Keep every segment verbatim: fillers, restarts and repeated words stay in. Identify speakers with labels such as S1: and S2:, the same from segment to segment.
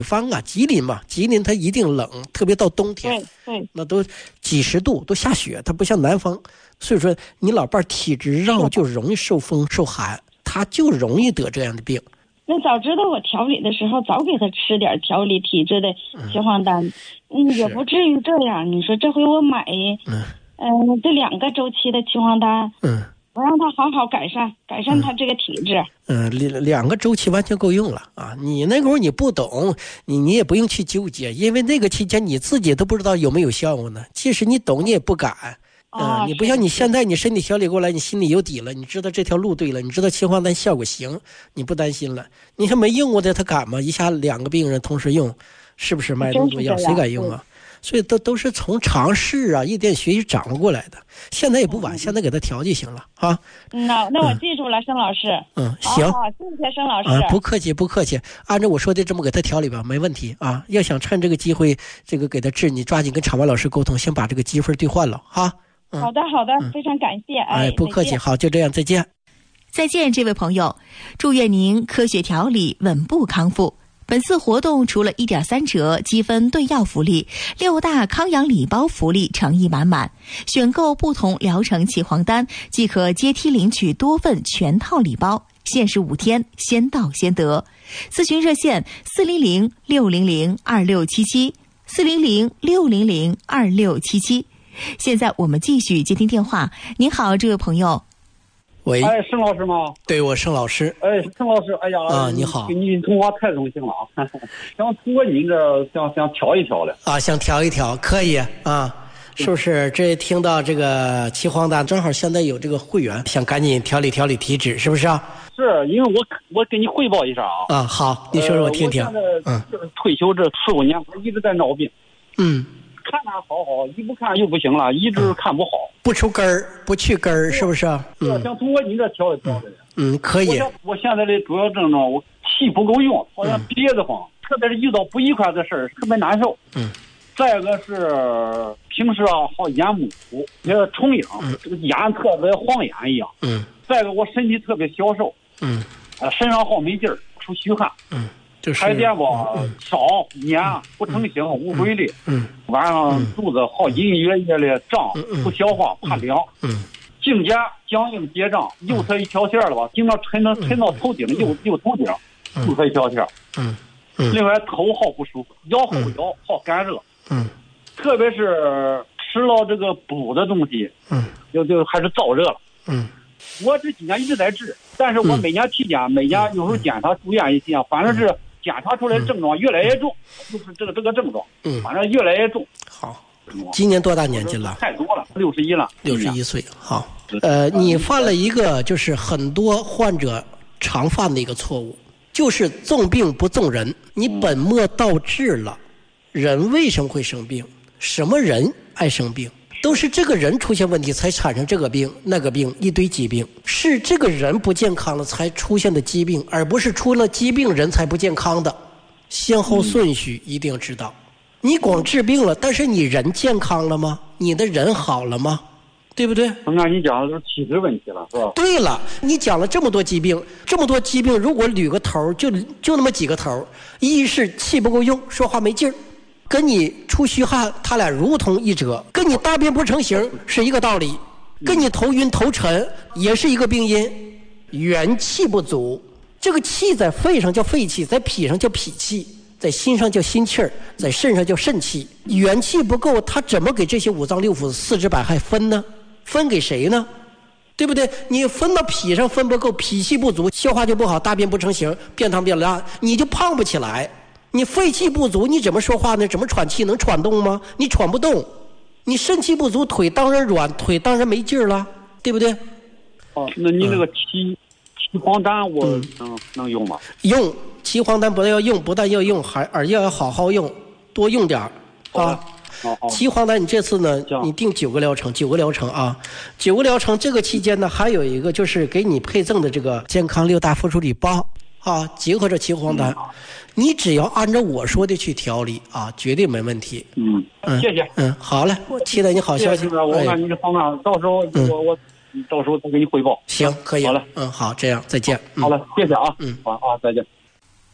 S1: 方啊，吉林嘛，吉林它一定冷，特别到冬天，
S2: 对对，
S1: 那都几十度，都下雪，它不像南方，所以说你老伴儿体质绕就容易受风受寒，他就容易得这样的病。
S2: 那早知道我调理的时候，早给他吃点调理体质的岐黄丹，嗯，嗯也不至于这样。你说这回我买，嗯，呃、这两个周期的岐黄丹，
S1: 嗯，
S2: 我让他好好改善改善他这个体质。
S1: 嗯，两两个周期完全够用了啊！你那会儿你不懂，你你也不用去纠结，因为那个期间你自己都不知道有没有效果呢。即使你懂，你也不敢。嗯、呃，你不像你现在，你身体调理过来，你心里有底了，你知道这条路对了，你知道岐黄丹效果行，你不担心了。你还没用过的，他敢吗？一下两个病人同时用，是不是卖那么多药？谁敢用啊？所以都都是从尝试啊，一点学习掌握过来的。现在也不晚，嗯、现在给他调就行了啊。
S2: 那那我记住了，盛、嗯、老师。
S1: 嗯，行，
S2: 好好谢谢盛老师、
S1: 啊。不客气，不客气。按照我说的这么给他调理吧，没问题啊。要想趁这个机会，这个给他治，你抓紧跟场外老师沟通，先把这个积分兑换了哈。
S2: 嗯、好的，好的、嗯，非常感谢。哎，
S1: 哎不客气，好，就这样，再见。
S3: 再见，这位朋友，祝愿您科学调理，稳步康复。本次活动除了一点三折积分兑药福利，六大康养礼包福利诚意满满。选购不同疗程岐黄丹，即可阶梯领取多份全套礼包，限时五天，先到先得。咨询热线：四零零六零零二六七七，四零零六零零二六七七。现在我们继续接听电话。您好，这位朋友。
S1: 喂，
S4: 哎，盛老师吗？
S1: 对，我盛老师。
S4: 哎，盛老师，哎呀，
S1: 啊，你好，
S4: 跟你通话太荣幸了啊！想通过您这想想调一调了
S1: 啊，想调一调，可以啊，是不是？这听到这个岐黄丹，正好现在有这个会员，想赶紧调理调理体质，是不是啊？
S4: 是因为我我给你汇报一下啊。
S1: 啊，好，你说说我听听。
S4: 呃、嗯，退休这四五年，我一直在闹病。
S1: 嗯。
S4: 看看好好，一不看又不行了，一直看不好，
S1: 嗯、不出根儿，不去根儿，是不是？
S4: 嗯，想通过你这调一调的。
S1: 嗯，可以。
S4: 我, 我现在的主要症状，我气不够用，好像憋得慌、嗯，特别是遇到不愉快的事儿，特别难受。
S1: 嗯。
S4: 再一个是平时啊，好眼模糊，也重影、嗯，这个眼特别晃眼一样。
S1: 嗯。
S4: 再一个我身体特别消瘦。
S1: 嗯。
S4: 呃，身上好没劲儿，出虚汗。
S1: 嗯。就是
S4: 排便吧少黏不成形无规律，
S1: 嗯，
S4: 晚上肚子好隐隐约约的胀，不消化怕凉，
S1: 嗯，
S4: 颈肩僵硬结胀，右侧一条线了吧，经常沉到沉到头顶，右右头顶，右侧一条线，
S1: 嗯嗯，
S4: 另外头好不舒服，腰后腰好干热，
S1: 嗯，
S4: 特别是吃了这个补的东西，
S1: 嗯，
S4: 就就还是燥热了，
S1: 嗯。
S4: 我这几年一直在治，但是我每年体检，嗯、每年有时候检查住院一些，反正是检查出来的症状越来越重，嗯、就是这个这个症状，
S1: 嗯，
S4: 反正越来越重。
S1: 好，今年多大年纪了？
S4: 太多了，六十一了。
S1: 六十一岁。好，呃，你犯了一个就是很多患者常犯的一个错误，就是重病不重人。你本末倒置了，人为什么会生病？什么人爱生病？都是这个人出现问题才产生这个病那个病一堆疾病，是这个人不健康了才出现的疾病，而不是出了疾病人才不健康的。先后顺序一定要知道。你光治病了，但是你人健康了吗？你的人好了吗？对不对？
S4: 那你讲的是体质问题了，是吧？
S1: 对了，你讲了这么多疾病，这么多疾病，如果捋个头，就就那么几个头：一是气不够用，说话没劲儿。跟你出虚汗，他俩如同一辙；跟你大便不成形是一个道理；跟你头晕头沉也是一个病因。元气不足，这个气在肺上叫肺气，在脾上叫脾气，在心上叫心气儿，在肾上叫肾气。元气不够，他怎么给这些五脏六腑、四肢百骸分呢？分给谁呢？对不对？你分到脾上分不够，脾气不足，消化就不好，大便不成形，便溏便拉，你就胖不起来。你肺气不足，你怎么说话呢？怎么喘气？能喘动吗？你喘不动。你肾气不足，腿当然软，腿当然没劲儿了，对不对？
S4: 哦，那你那个岐岐黄丹我能、嗯、能用吗？
S1: 用岐黄丹不但要用，不但要用，还而且要好好用，多用点儿啊。岐黄丹，你这次呢，你定九个疗程，九个疗程啊，九个疗程。这个期间呢，还有一个就是给你配赠的这个健康六大附属礼包啊，结合着岐黄丹。嗯，你只要按照我说的去调理啊，绝对没问题。
S4: 嗯，嗯谢谢。
S1: 嗯，好嘞，期待你好消息。
S4: 我看你这方案，到时候我、嗯、我到时候再给你汇报。
S1: 行，可以。
S4: 好嘞，
S1: 嗯，好，这样再见。
S4: 嗯、好了，谢谢啊。嗯，好啊，再见。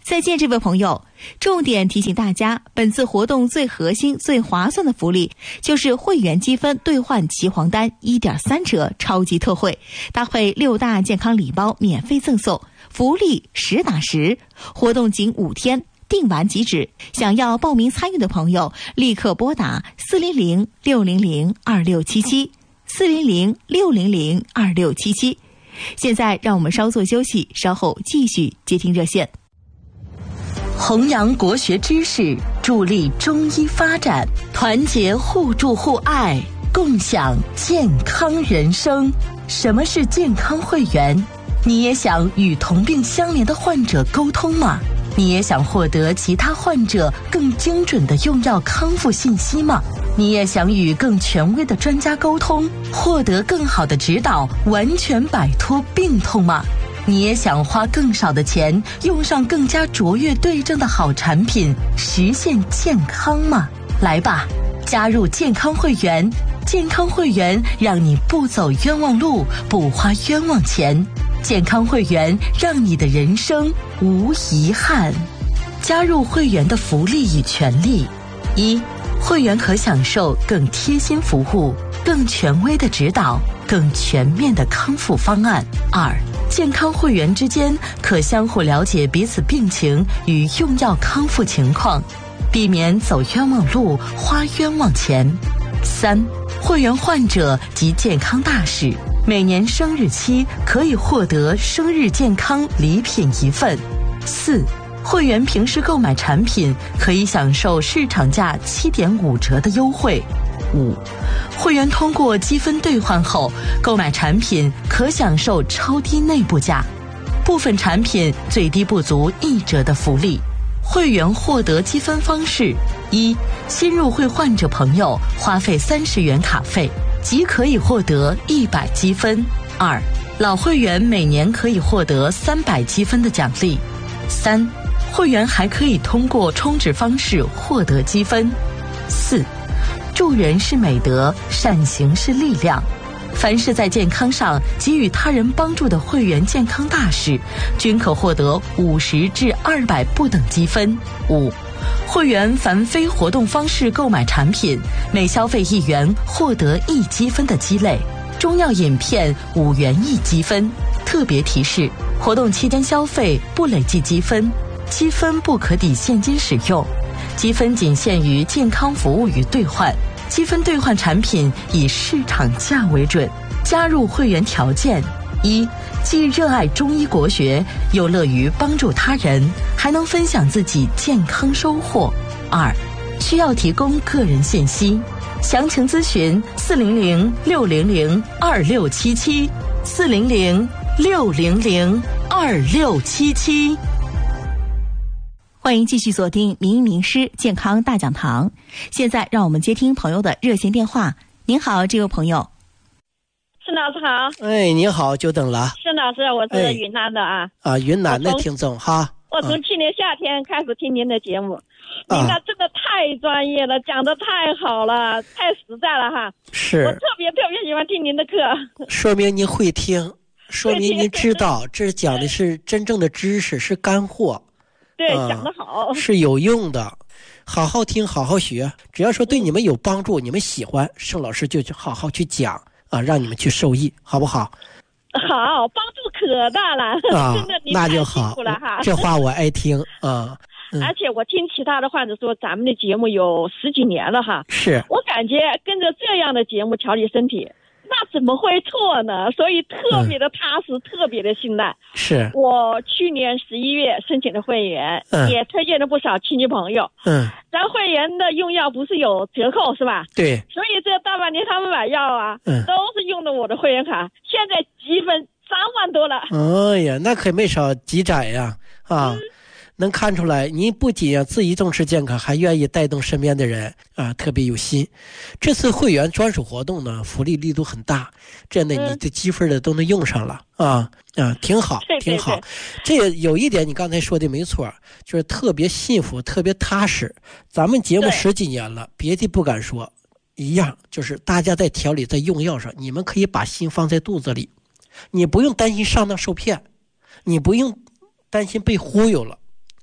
S3: 再见，这位朋友，重点提醒大家，本次活动最核心、最划算的福利就是会员积分兑换齐黄单一点三折超级特惠，搭配六大健康礼包免费赠送，福利实打实。活动仅五天，订完即止。想要报名参与的朋友，立刻拨打四零零六零零二六七七四零零六零零二六七七。现在让我们稍作休息，稍后继续接听热线。
S5: 弘扬国学知识，助力中医发展，团结互助互爱，共享健康人生。什么是健康会员？你也想与同病相怜的患者沟通吗？你也想获得其他患者更精准的用药康复信息吗？你也想与更权威的专家沟通，获得更好的指导，完全摆脱病痛吗？你也想花更少的钱，用上更加卓越对症的好产品，实现健康吗？来吧，加入健康会员，健康会员让你不走冤枉路，不花冤枉钱。健康会员让你的人生无遗憾。加入会员的福利与权利：一、会员可享受更贴心服务、更权威的指导、更全面的康复方案；二、健康会员之间可相互了解彼此病情与用药康复情况，避免走冤枉路、花冤枉钱；三、会员患者及健康大使每年生日期可以获得生日健康礼品一份；四、会员平时购买产品可以享受市场价七点五折的优惠；五、会员通过积分兑换后购买产品可享受超低内部价，部分产品最低不足一折的福利。会员获得积分方式：一、新入会患者朋友花费三十元卡费即可以获得一百积分；二、老会员每年可以获得三百积分的奖励；三、会员还可以通过充值方式获得积分；四、助人是美德，善行是力量。凡是在健康上给予他人帮助的会员健康大使，均可获得五十至二百不等积分。五、会员凡非活动方式购买产品，每消费一元获得一积分的积累。中药饮片五元一积分。特别提示：活动期间消费不累计积分，积分不可抵现金使用，积分仅限于健康服务与兑换。积分兑换产品以市场价为准。加入会员条件：一、既热爱中医国学，又乐于帮助他人，还能分享自己健康收获；二、需要提供个人信息，详情咨询四零零六零零二六七七四零零六零零二六七七。
S3: 欢迎继续锁定名医名师健康大讲堂。现在让我们接听朋友的热线电话。您好，这位朋友。
S6: 孙老师好。
S1: 哎，你好，久等了。
S6: 孙老师，我是云南的啊。
S1: 哎、啊，云南的听众哈。
S6: 我从去年夏天开始听您的节目，啊、您那真的太专业了，讲得太好了，太实在了哈。
S1: 是。
S6: 我特别特别喜欢听您的课。
S1: 说明您会听，说明您知道，这讲的是真正的知识，是干货。
S6: 对，讲得好，
S1: 是有用的，好好听，好好学。只要说对你们有帮助，你们喜欢，盛老师就好好去讲啊，让你们去受益，好不好？
S6: 好，帮助可大了啊！真的，您太辛苦了哈。
S1: 这话我爱听啊。
S6: 嗯、而且我听其他的患者说，咱们的节目有十几年了哈。
S1: 是。
S6: 我感觉跟着这样的节目调理身体，那怎么会错呢？所以特别的踏实，嗯、特别的信赖。
S1: 是。
S6: 我去年十一月申请的会员，嗯、也推荐了不少亲戚朋友。
S1: 嗯。
S6: 咱会员的用药不是有折扣是吧？
S1: 对。
S6: 所以这大半年他们买药啊，嗯、都是用的我的会员卡，现在积分三万多了。
S1: 哎呀，那可没少积攒呀啊！嗯，能看出来，您不仅啊自己重视健康，还愿意带动身边的人啊，特别有心。这次会员专属活动呢，福利力度很大，这样呢，你的积分的都能用上了啊啊，挺好，挺好。这有一点你刚才说的没错，就是特别幸福，特别踏实。咱们节目十几年了，别的不敢说，一样就是大家在调理、在用药上，你们可以把心放在肚子里，你不用担心上当受骗，你不用担心被忽悠了。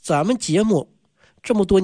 S1: 咱们节目这么多